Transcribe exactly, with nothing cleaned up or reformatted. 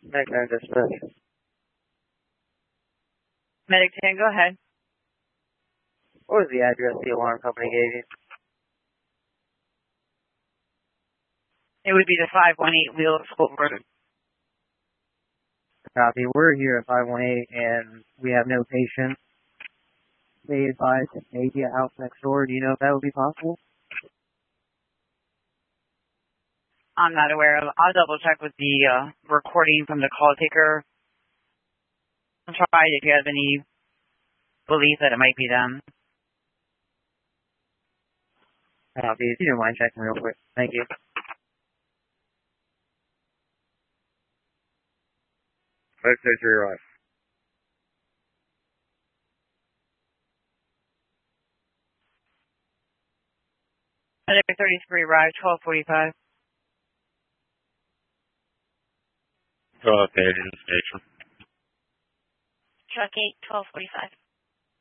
Medic nine dispatch. Medic ten, go ahead. What was the address the alarm company gave you? It would be the five one eight Wheel School Road. Copy. We're here at five one eight and we have no patient. They advised to take you out next door. Do you know if that would be possible? I'm not aware of. I'll double check with the uh, recording from the call taker. I'll try if you have any belief that it might be them. Copy. If you don't mind checking real quick. Thank you. Let's say you're right. Medic thirty-three arrived, twelve forty-five. Go up there to the station. Truck eight, twelve forty-five.